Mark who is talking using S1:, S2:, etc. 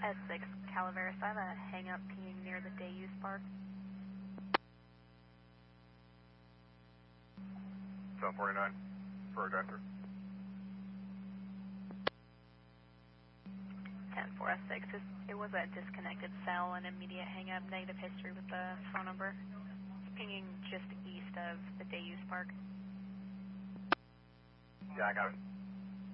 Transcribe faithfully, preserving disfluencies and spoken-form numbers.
S1: S six Calaveras, I have a hang-up pinging near the day use park.
S2: seven forty-nine for adjuster.
S1: ten four S six, it was a disconnected cell and immediate hang-up, negative history with the phone number. It's pinging just east of the day use park.
S2: Yeah, I got it.